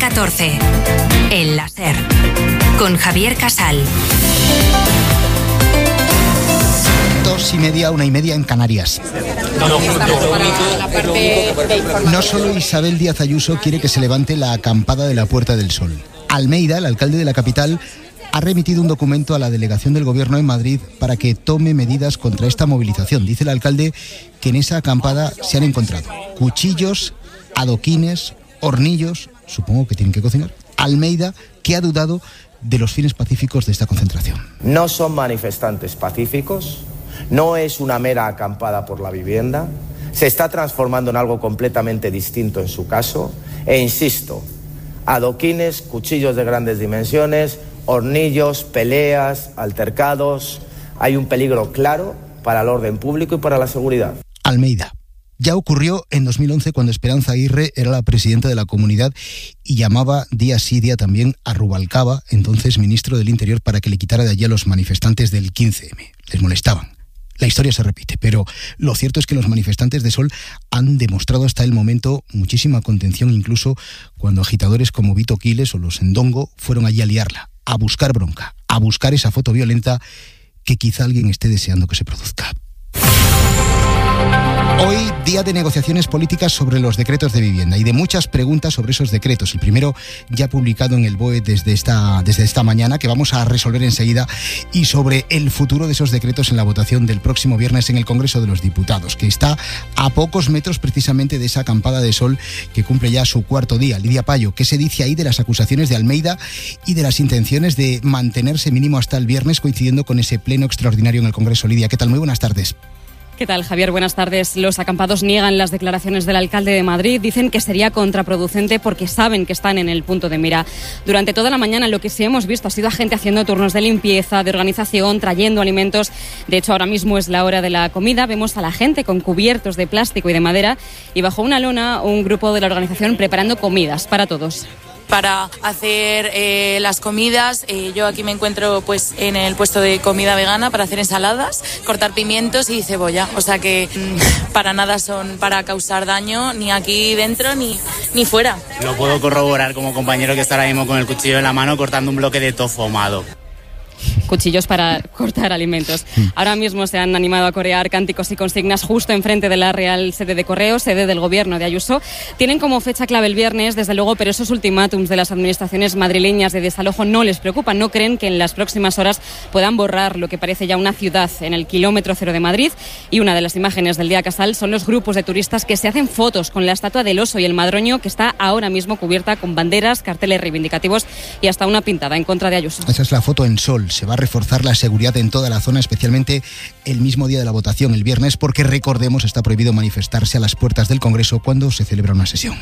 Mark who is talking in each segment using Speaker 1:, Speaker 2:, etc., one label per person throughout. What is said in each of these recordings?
Speaker 1: 14. El láser. Con Javier Casal.
Speaker 2: 2:30, 1:30 en Canarias. No solo Isabel Díaz Ayuso quiere que se levante la acampada de la Puerta del Sol. Almeida, el alcalde de la capital, ha remitido un documento a la delegación del gobierno en Madrid para que tome medidas contra esta movilización. Dice el alcalde que en esa acampada se han encontrado cuchillos, adoquines, hornillos, supongo que tienen que cocinar. Almeida, que ha dudado de los fines pacíficos de esta concentración.
Speaker 3: No son manifestantes pacíficos, no es una mera acampada por la vivienda, se está transformando en algo completamente distinto en su caso, e insisto, adoquines, cuchillos de grandes dimensiones, hornillos, peleas, altercados, hay un peligro claro para el orden público y para la seguridad.
Speaker 2: Almeida. Ya ocurrió en 2011 cuando Esperanza Aguirre era la presidenta de la comunidad y llamaba día sí día también a Rubalcaba, entonces ministro del Interior, para que le quitara de allí a los manifestantes del 15M. Les molestaban. La historia se repite, pero lo cierto es que los manifestantes de Sol han demostrado hasta el momento muchísima contención, incluso cuando agitadores como Vito Quiles o los Ndongo fueron allí a liarla, a buscar bronca, a buscar esa foto violenta que quizá alguien esté deseando que se produzca. Hoy, día de negociaciones políticas sobre los decretos de vivienda y de muchas preguntas sobre esos decretos. El primero ya publicado en el BOE desde esta mañana, que vamos a resolver enseguida, y sobre el futuro de esos decretos en la votación del próximo viernes en el Congreso de los Diputados, que está a pocos metros precisamente de esa acampada de Sol que cumple ya su cuarto día. Lidia Payo, ¿qué se dice ahí de las acusaciones de Almeida y de las intenciones de mantenerse mínimo hasta el viernes, coincidiendo con ese pleno extraordinario en el Congreso? Lidia, ¿qué tal? Muy buenas tardes.
Speaker 4: ¿Qué tal, Javier? Buenas tardes. Los acampados niegan las declaraciones del alcalde de Madrid. Dicen que sería contraproducente porque saben que están en el punto de mira. Durante toda la mañana lo que sí hemos visto ha sido a gente haciendo turnos de limpieza, de organización, trayendo alimentos. De hecho, ahora mismo es la hora de la comida. Vemos a la gente con cubiertos de plástico y de madera y bajo una lona un grupo de la organización preparando comidas para todos.
Speaker 5: Para hacer las comidas, yo aquí me encuentro pues en el puesto de comida vegana para hacer ensaladas, cortar pimientos y cebolla, o sea que para nada son para causar daño ni aquí dentro ni fuera.
Speaker 6: Lo puedo corroborar como compañero que está ahora mismo con el cuchillo en la mano cortando un bloque de tofu ahumado.
Speaker 4: Cuchillos para cortar alimentos. Ahora mismo se han animado a corear cánticos y consignas justo enfrente de la Real Sede de Correos, sede del gobierno de Ayuso. Tienen como fecha clave el viernes, desde luego, pero esos ultimátums de las administraciones madrileñas de desalojo no les preocupan. No creen que en las próximas horas puedan borrar lo que parece ya una ciudad en el kilómetro cero de Madrid. Y una de las imágenes del día Casal son los grupos de turistas que se hacen fotos con la estatua del oso y el madroño, que está ahora mismo cubierta con banderas, carteles reivindicativos y hasta una pintada en contra de Ayuso.
Speaker 2: Esa es la foto en Sol. Se va a reforzar la seguridad en toda la zona, especialmente el mismo día de la votación, el viernes, porque recordemos, está prohibido manifestarse a las puertas del Congreso cuando se celebra una sesión.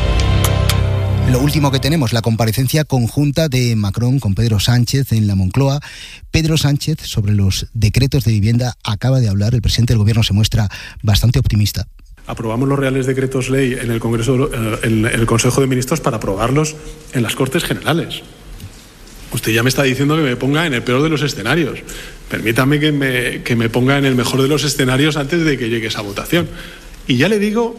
Speaker 2: Lo último que tenemos, la comparecencia conjunta de Macron con Pedro Sánchez en la Moncloa. Pedro Sánchez, sobre los decretos de vivienda, acaba de hablar. El presidente del Gobierno se muestra bastante optimista.
Speaker 7: Aprobamos los reales decretos ley en el Congreso, en el Consejo de Ministros, para aprobarlos en las Cortes Generales. Usted ya me está diciendo que me ponga en el peor de los escenarios. Permítame que me ponga en el mejor de los escenarios antes de que llegue esa votación. Y ya le digo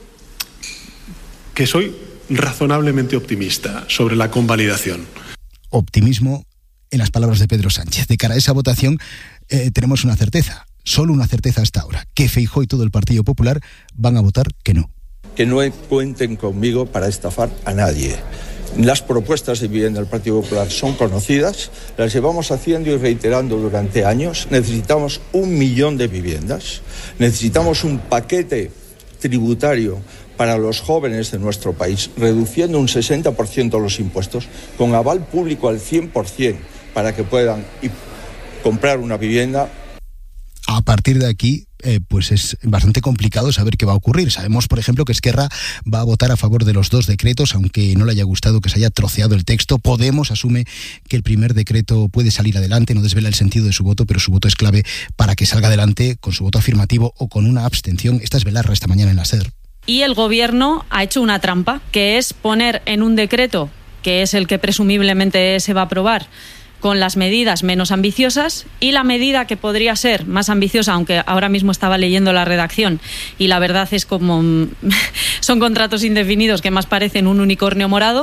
Speaker 7: que soy razonablemente optimista sobre la convalidación.
Speaker 2: Optimismo en las palabras de Pedro Sánchez. De cara a esa votación tenemos una certeza, solo una certeza hasta ahora, que Feijóo y todo el Partido Popular van a votar que no.
Speaker 8: Que no cuenten conmigo para estafar a nadie. Las propuestas de vivienda del Partido Popular son conocidas, las llevamos haciendo y reiterando durante años. Necesitamos 1 millón de viviendas, necesitamos un paquete tributario para los jóvenes de nuestro país, reduciendo un 60% los impuestos, con aval público al 100% para que puedan comprar una vivienda.
Speaker 2: A partir de aquí, pues es bastante complicado saber qué va a ocurrir. Sabemos, por ejemplo, que Esquerra va a votar a favor de los 2 decretos, aunque no le haya gustado que se haya troceado el texto. Podemos asume que el primer decreto puede salir adelante, no desvela el sentido de su voto, pero su voto es clave para que salga adelante con su voto afirmativo o con una abstención. Esta es Belarra esta mañana en la SER.
Speaker 9: Y el Gobierno ha hecho una trampa, que es poner en un decreto, que es el que presumiblemente se va a aprobar, con las medidas menos ambiciosas, y la medida que podría ser más ambiciosa, aunque ahora mismo estaba leyendo la redacción y la verdad es como son contratos indefinidos que más parecen un unicornio morado,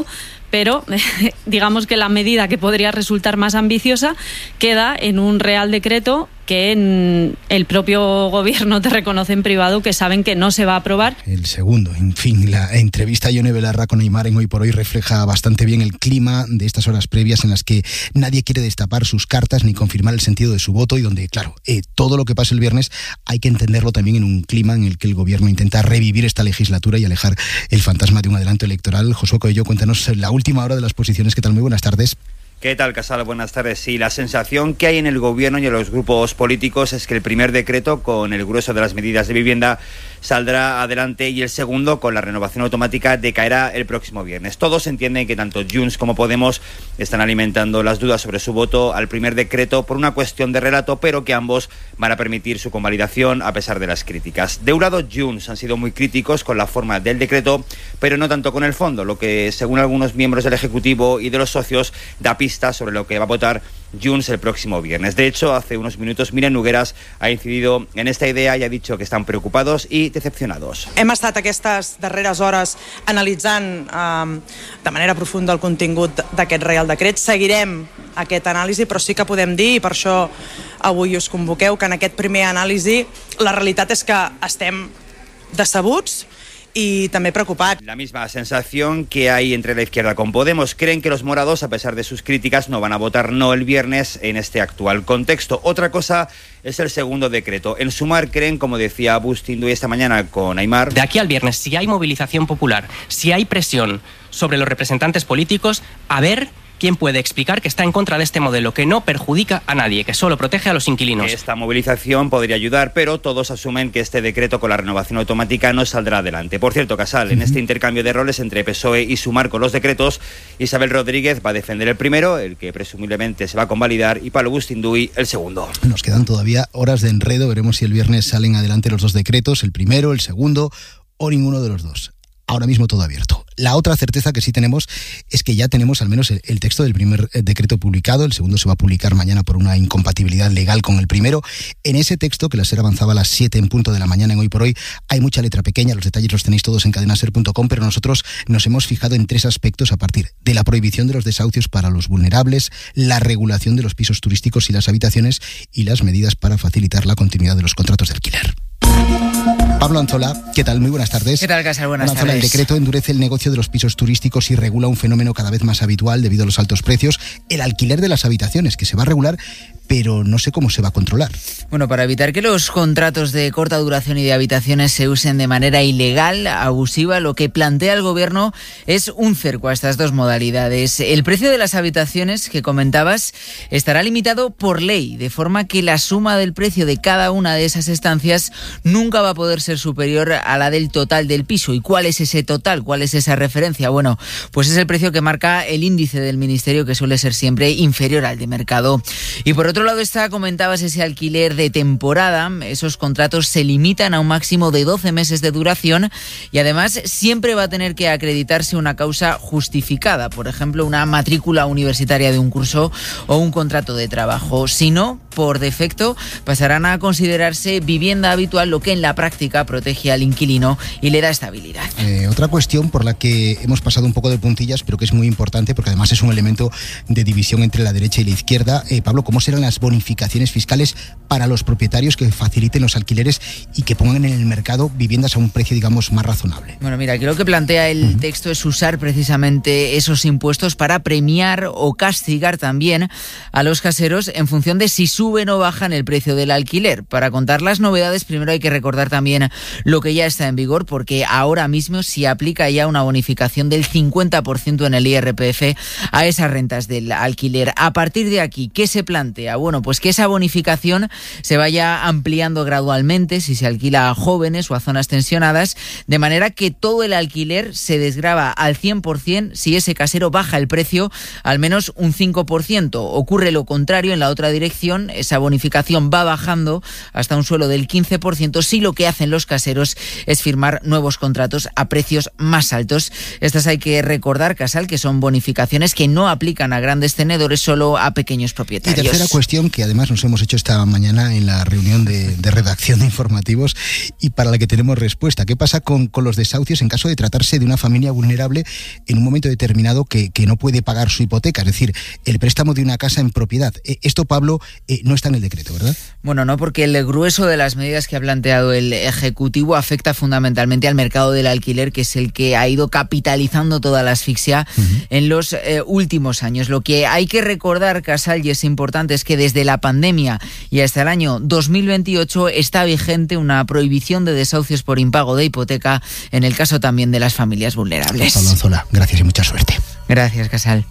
Speaker 9: pero digamos que la medida que podría resultar más ambiciosa queda en un Real Decreto que en el propio gobierno te reconoce en privado que saben que no se va a aprobar.
Speaker 2: El segundo, en fin, la entrevista a Ione Belarra con Aimar en Hoy por Hoy refleja bastante bien el clima de estas horas previas en las que nadie quiere destapar sus cartas ni confirmar el sentido de su voto y donde, claro, todo lo que pase el viernes hay que entenderlo también en un clima en el que el gobierno intenta revivir esta legislatura y alejar el fantasma de un adelanto electoral. Josué Coello, cuéntanos la última hora de las posiciones. ¿Qué tal? Muy buenas tardes.
Speaker 10: ¿Qué tal, Casal? Buenas tardes. Sí, la sensación que hay en el gobierno y en los grupos políticos es que el primer decreto, con el grueso de las medidas de vivienda, saldrá adelante y el segundo, con la renovación automática, decaerá el próximo viernes. Todos entienden que tanto Junts como Podemos están alimentando las dudas sobre su voto al primer decreto por una cuestión de relato, pero que ambos van a permitir su convalidación a pesar de las críticas. De un lado, Junts han sido muy críticos con la forma del decreto, pero no tanto con el fondo, lo que, según algunos miembros del Ejecutivo y de los socios, da pistas sobre lo que va a votar Junts el próximo viernes. De hecho, hace unos minutos Míriam Nogueras ha incidido en esta idea y ha dicho que están preocupados y decepcionados.
Speaker 11: Hem estat aquestes darreres hores analitzant de manera profunda el contingut d'aquest Real Decret. Seguirem aquest anàlisi, però sí que podem dir, i per això avui us convoqueu, que en aquest primer anàlisi la realitat és que estem decebuts y también preocupar.
Speaker 10: La misma sensación que hay entre la izquierda con Podemos. Creen que los morados, a pesar de sus críticas, no van a votar no el viernes en este actual contexto. Otra cosa es el segundo decreto. En Sumar creen, como decía Bustinduy esta mañana con Aimar,
Speaker 12: de aquí al viernes, si hay movilización popular, si hay presión sobre los representantes políticos, a ver ¿quién puede explicar que está en contra de este modelo que no perjudica a nadie, que solo protege a los inquilinos?
Speaker 10: Esta movilización podría ayudar, pero todos asumen que este decreto con la renovación automática no saldrá adelante. Por cierto, Casal, en este intercambio de roles entre PSOE y Sumar con los decretos, Isabel Rodríguez va a defender el primero, el que presumiblemente se va a convalidar, y Pablo Bustinduy el segundo.
Speaker 2: Nos quedan todavía horas de enredo. Veremos si el viernes salen adelante los dos decretos, el primero, el segundo o ninguno de los dos. Ahora mismo todo abierto. La otra certeza que sí tenemos es que ya tenemos al menos el texto del primer decreto publicado. El segundo se va a publicar mañana por una incompatibilidad legal con el primero. En ese texto, que la SER avanzaba a las 7 en punto de la mañana en Hoy por Hoy, hay mucha letra pequeña. Los detalles los tenéis todos en cadenaser.com, pero nosotros nos hemos fijado en 3 aspectos a partir de la prohibición de los desahucios para los vulnerables, la regulación de los pisos turísticos y las habitaciones y las medidas para facilitar la continuidad de los contratos de alquiler. Pablo Anzola, ¿qué tal? Muy buenas tardes.
Speaker 13: ¿Qué tal, Casal? Buenas
Speaker 2: Anzola,
Speaker 13: tardes.
Speaker 2: El decreto endurece el negocio de los pisos turísticos y regula un fenómeno cada vez más habitual debido a los altos precios, el alquiler de las habitaciones, que se va a regular, pero no sé cómo se va a controlar.
Speaker 13: Bueno, para evitar que los contratos de corta duración y de habitaciones se usen de manera ilegal, abusiva, lo que plantea el gobierno es un cerco a estas dos modalidades. El precio de las habitaciones que comentabas estará limitado por ley, de forma que la suma del precio de cada una de esas estancias nunca va a poder ser superior a la del total del piso. ¿Y cuál es ese total? ¿Cuál es esa referencia? Bueno, pues es el precio que marca el índice del Ministerio, que suele ser siempre inferior al de mercado. Y por otro lado comentabas ese alquiler de temporada. Esos contratos se limitan a un máximo de 12 meses de duración y además siempre va a tener que acreditarse una causa justificada, por ejemplo, una matrícula universitaria de un curso o un contrato de trabajo. Si no, por defecto, pasarán a considerarse vivienda habitual, lo que en la práctica protege al inquilino y le da estabilidad.
Speaker 2: Otra cuestión por la que hemos pasado un poco de puntillas, pero que es muy importante porque además es un elemento de división entre la derecha y la izquierda. Pablo, ¿cómo serán las bonificaciones fiscales para los propietarios que faciliten los alquileres y que pongan en el mercado viviendas a un precio, digamos, más razonable?
Speaker 13: Bueno, mira, aquí lo que plantea el texto es usar precisamente esos impuestos para premiar o castigar también a los caseros en función de si suben o bajan el precio del alquiler. Para contar las novedades, primero hay que recordar también lo que ya está en vigor, porque ahora mismo se aplica ya una bonificación del 50% en el IRPF a esas rentas del alquiler. A partir de aquí, ¿qué se plantea? Bueno, pues que esa bonificación se vaya ampliando gradualmente si se alquila a jóvenes o a zonas tensionadas, de manera que todo el alquiler se desgrava al 100% si ese casero baja el precio al menos un 5%. Ocurre lo contrario en la otra dirección, esa bonificación va bajando hasta un suelo del 15% si lo que hacen los caseros es firmar nuevos contratos a precios más altos. Estas hay que recordar, Casal, que son bonificaciones que no aplican a grandes tenedores, solo a pequeños propietarios.
Speaker 2: Y tercera cuestión cuestión que además nos hemos hecho esta mañana en la reunión de redacción de informativos y para la que tenemos respuesta. ¿Qué pasa con los desahucios en caso de tratarse de una familia vulnerable en un momento determinado que no puede pagar su hipoteca? Es decir, el préstamo de una casa en propiedad. Esto, Pablo, no está en el decreto, ¿verdad?
Speaker 13: Bueno, no, porque el grueso de las medidas que ha planteado el Ejecutivo afecta fundamentalmente al mercado del alquiler, que es el que ha ido capitalizando toda la asfixia en los últimos años. Lo que hay que recordar, Casal, y es importante, es que desde la pandemia y hasta el año 2028 está vigente una prohibición de desahucios por impago de hipoteca en el caso también de las familias vulnerables.
Speaker 2: Pablo Anzola, gracias y mucha suerte.
Speaker 13: Gracias, Casal.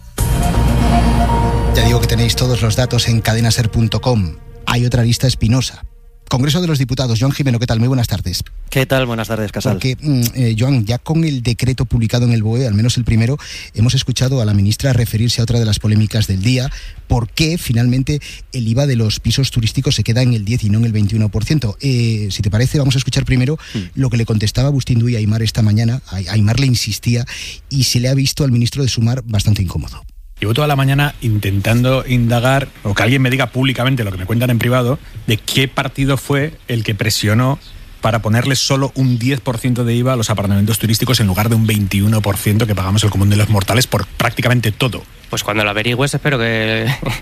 Speaker 2: Ya digo que tenéis todos los datos en cadenaser.com. Hay otra lista espinosa. Congreso de los Diputados. Joan Jimeno, ¿qué tal? Muy buenas tardes.
Speaker 14: ¿Qué tal? Buenas tardes, Casal.
Speaker 2: Porque, Joan, ya con el decreto publicado en el BOE, al menos el primero, hemos escuchado a la ministra referirse a otra de las polémicas del día. ¿Por qué finalmente el IVA de los pisos turísticos se queda en el 10 y no en el 21%? Si te parece, vamos a escuchar primero lo que le contestaba Agustín Duy a Aimar esta mañana. Aimar le insistía y se le ha visto al ministro de Sumar bastante incómodo.
Speaker 15: Llevo toda la mañana intentando indagar, o que alguien me diga públicamente lo que me cuentan en privado, de qué partido fue el que presionó para ponerle solo un 10% de IVA a los apartamentos turísticos en lugar de un 21% que pagamos el común de los mortales por prácticamente todo.
Speaker 12: Pues cuando lo averigües espero que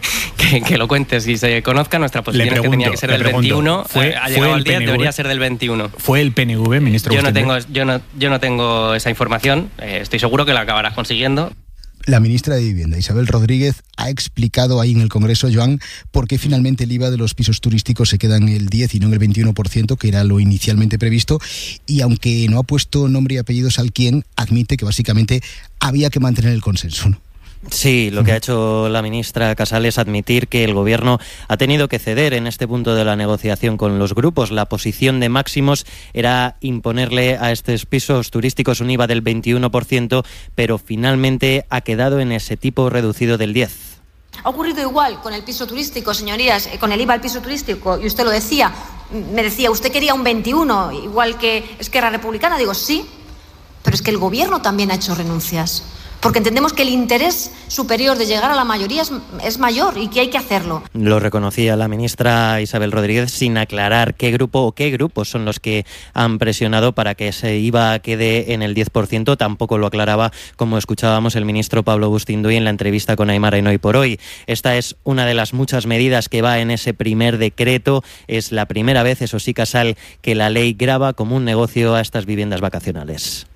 Speaker 12: lo cuentes y se conozca. Nuestra posición es que tenía que ser del 21, ha llegado al 10, debería ser del 21.
Speaker 15: ¿Fue el PNV, ministro?
Speaker 12: Yo no tengo esa información, estoy seguro que la acabarás consiguiendo.
Speaker 2: La ministra de Vivienda, Isabel Rodríguez, ha explicado ahí en el Congreso, Joan, por qué finalmente el IVA de los pisos turísticos se queda en el 10 y no en el 21%, que era lo inicialmente previsto, y aunque no ha puesto nombre y apellidos al quién, admite que básicamente había que mantener el consenso, ¿no?
Speaker 14: Sí, lo que ha hecho la ministra Casal es admitir que el Gobierno ha tenido que ceder en este punto de la negociación con los grupos. La posición de Máximos era imponerle a estos pisos turísticos un IVA del 21%, pero finalmente ha quedado en ese tipo reducido del 10%.
Speaker 16: Ha ocurrido igual con el piso turístico, señorías, con el IVA al piso turístico, y usted lo decía, me decía, usted quería un 21, igual que Esquerra Republicana. Digo, sí, pero es que el Gobierno también ha hecho renuncias. Porque entendemos que el interés superior de llegar a la mayoría es mayor y que hay que hacerlo.
Speaker 14: Lo reconocía la ministra Isabel Rodríguez sin aclarar qué grupo o qué grupos son los que han presionado para que ese IVA quede en el 10%. Tampoco lo aclaraba, como escuchábamos, el ministro Pablo Agustín Duy en la entrevista con Aimar en Hoy por Hoy. Esta es una de las muchas medidas que va en ese primer decreto. Es la primera vez, eso sí, Casal, que la ley grava como un negocio a estas viviendas vacacionales.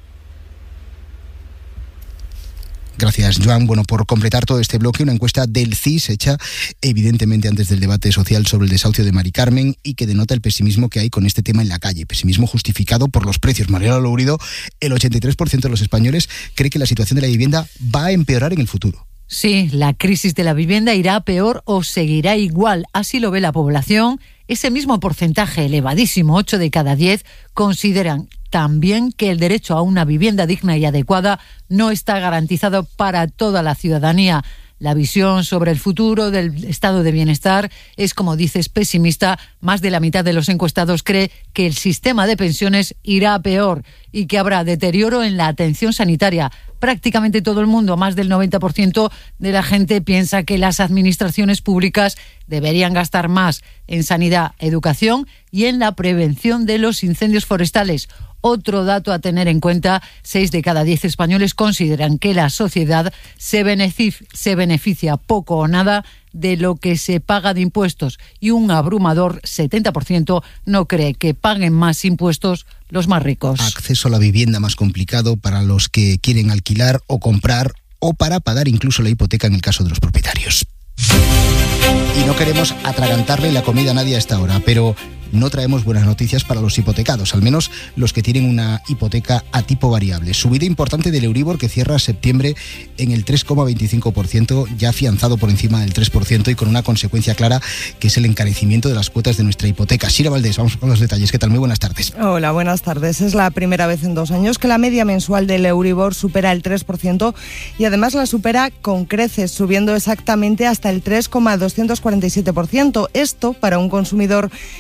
Speaker 2: Gracias, Joan. Bueno, por completar todo este bloque, una encuesta del CIS hecha evidentemente antes del debate social sobre el desahucio de Mari Carmen y que denota el pesimismo que hay con este tema en la calle. Pesimismo justificado por los precios. Mariano Lourido, el 83% de los españoles cree que la situación de la vivienda va a empeorar en el futuro.
Speaker 17: Sí, la crisis de la vivienda irá a peor o seguirá igual. Así lo ve la población. Ese mismo porcentaje elevadísimo, 8 de cada 10, consideran también que el derecho a una vivienda digna y adecuada no está garantizado para toda la ciudadanía. La visión sobre el futuro del estado de bienestar es, como dices, pesimista. Más de la mitad de los encuestados cree que el sistema de pensiones irá a peor y que habrá deterioro en la atención sanitaria. Prácticamente todo el mundo, más del 90% de la gente, piensa que las administraciones públicas deberían gastar más en sanidad, educación y en la prevención de los incendios forestales. Otro dato a tener en cuenta, 6 de cada 10 españoles consideran que la sociedad se beneficia poco o nada de lo que se paga de impuestos y un abrumador 70% no cree que paguen más impuestos los más ricos.
Speaker 2: Acceso a la vivienda más complicado para los que quieren alquilar o comprar o para pagar incluso la hipoteca en el caso de los propietarios. Y no queremos atragantarle la comida a nadie a esta hora, pero no traemos buenas noticias para los hipotecados, al menos los que tienen una hipoteca a tipo variable. Subida importante del Euribor que cierra septiembre en el 3,25%, ya afianzado por encima del 3% y con una consecuencia clara que es el encarecimiento de las cuotas de nuestra hipoteca. Sira Valdés, vamos con los detalles. ¿Qué tal? Muy buenas tardes.
Speaker 18: Hola, buenas tardes. Es la primera vez en 2 años que la media mensual del Euribor supera el 3% y además la supera con creces, subiendo exactamente hasta el 3,247%. Esto para un consumidor que tenga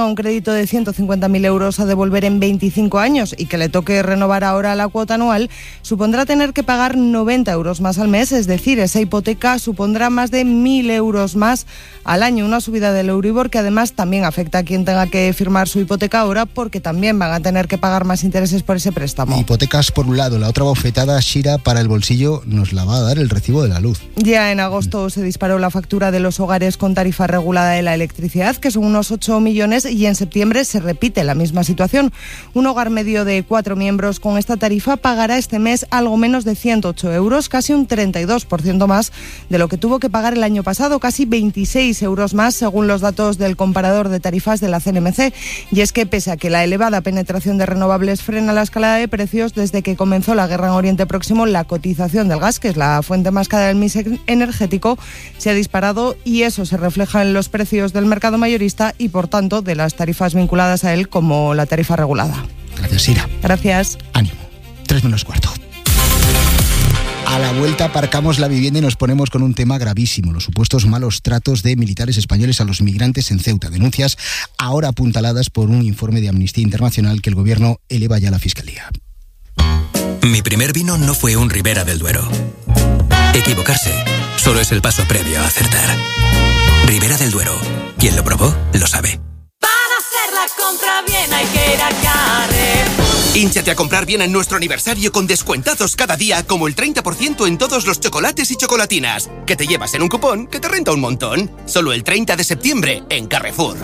Speaker 18: un crédito de 150.000 euros a devolver en 25 años y que le toque renovar ahora la cuota anual, supondrá tener que pagar 90 euros más al mes, es decir, esa hipoteca supondrá más de 1.000 euros más al año, una subida del Euribor que además también afecta a quien tenga que firmar su hipoteca ahora porque también van a tener que pagar más intereses por ese préstamo.
Speaker 2: Hipotecas por un lado, la otra bofetada, Shira, para el bolsillo nos la va a dar el recibo de la luz.
Speaker 18: Ya en agosto se disparó la factura de los hogares con tarifa regulada de la electricidad, que son unos 8 millones, y en septiembre se repite la misma situación. Un hogar medio de 4 miembros con esta tarifa pagará este mes algo menos de 108 euros, casi un 32% más de lo que tuvo que pagar el año pasado, casi 26 euros más según los datos del comparador de tarifas de la CNMC. Y es que pese a que la elevada penetración de renovables frena la escalada de precios, desde que comenzó la guerra en Oriente Próximo, la cotización del gas, que es la fuente más cara del mix energético, se ha disparado y eso se refleja en los precios del mercado mayorista y por tanto de las tarifas vinculadas a él, como la tarifa regulada.
Speaker 2: Gracias, Shira.
Speaker 18: Gracias.
Speaker 2: Ánimo. 3:45. A la vuelta aparcamos la vivienda y nos ponemos con un tema gravísimo: los supuestos malos tratos de militares españoles a los migrantes en Ceuta. Denuncias ahora apuntaladas por un informe de Amnistía Internacional que el gobierno eleva ya a la Fiscalía.
Speaker 19: Mi primer vino no fue un Ribera del Duero. Equivocarse solo es el paso previo a acertar. Ribera del Duero. Quien lo probó, lo sabe.
Speaker 20: Para hacer la compra bien hay que ir a Carrefour. Hínchate a comprar bien en nuestro aniversario con descuentazos cada día, como el 30% en todos los chocolates y chocolatinas, que te llevas en un cupón que te renta un montón. Solo el 30 de septiembre en Carrefour.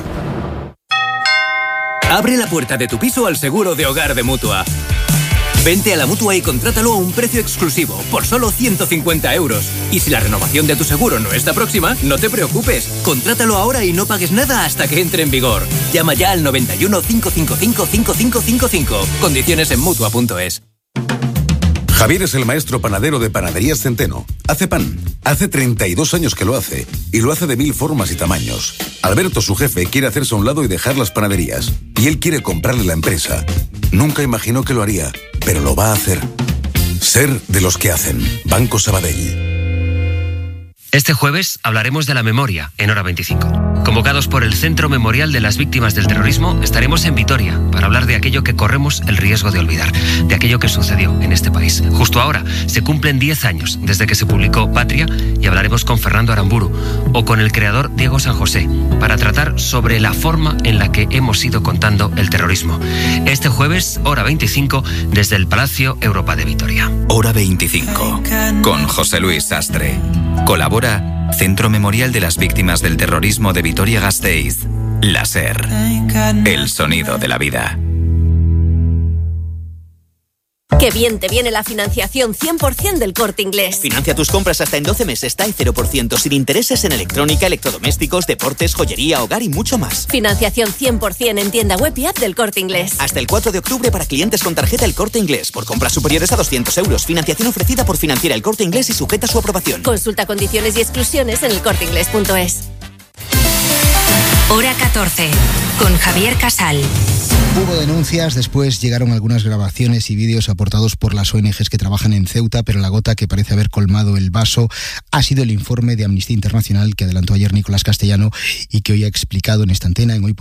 Speaker 19: Abre la puerta de tu piso al seguro de hogar de Mutua. Vente a la Mutua y contrátalo a un precio exclusivo, por solo 150 euros. Y si la renovación de tu seguro no está próxima, no te preocupes. Contrátalo ahora y no pagues nada hasta que entre en vigor. Llama ya al 91 555 5555. Condiciones en Mutua.es.
Speaker 21: Javier es el maestro panadero de Panaderías Centeno. Hace pan. Hace 32 años que lo hace. Y lo hace de 1000 formas y tamaños. Alberto, su jefe, quiere hacerse a un lado y dejar las panaderías. Y él quiere comprarle la empresa. Nunca imaginó que lo haría, pero lo va a hacer. Ser de los que hacen. Banco Sabadell.
Speaker 22: Este jueves hablaremos de la memoria en Hora 25. Convocados por el Centro Memorial de las Víctimas del Terrorismo, estaremos en Vitoria para hablar de aquello que corremos el riesgo de olvidar, de aquello que sucedió en este país. Justo ahora se cumplen 10 años desde que se publicó Patria y hablaremos con Fernando Aramburu o con el creador Diego San José para tratar sobre la forma en la que hemos ido contando el terrorismo. Este jueves, Hora 25, desde el Palacio Europa de Vitoria.
Speaker 23: Hora 25, con José Luis Sastre. Colabora Centro Memorial de las Víctimas del Terrorismo de Vitoria-Gasteiz. La SER. El sonido de la vida.
Speaker 24: Qué bien te viene la financiación 100% del Corte Inglés.
Speaker 25: Financia tus compras hasta en 12 meses, TAE 0%, sin intereses en electrónica, electrodomésticos, deportes, joyería, hogar y mucho más.
Speaker 24: Financiación 100% en tienda web y app del Corte Inglés.
Speaker 25: Hasta el 4 de octubre para clientes con tarjeta El Corte Inglés. Por compras superiores a 200 euros. Financiación ofrecida por Financiera El Corte Inglés y sujeta a su aprobación.
Speaker 24: Consulta condiciones y exclusiones en elcorteinglés.es.
Speaker 1: Hora 14, con Javier Casal.
Speaker 2: Hubo denuncias, después llegaron algunas grabaciones y vídeos aportados por las ONGs que trabajan en Ceuta, pero la gota que parece haber colmado el vaso ha sido el informe de Amnistía Internacional que adelantó ayer Nicolás Castellano y que hoy ha explicado en esta antena en Hoy